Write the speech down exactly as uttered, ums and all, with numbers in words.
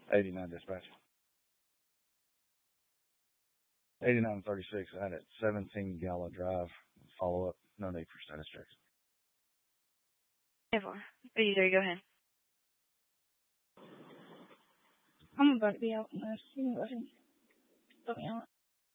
eighty-nine dispatch. eighty-nine thirty-six. I had it seventeen Gala Drive. Follow up. No need for status checks. ten four. eighty-three, go ahead. I'm about to be out in this. You can go ahead. Put me on it.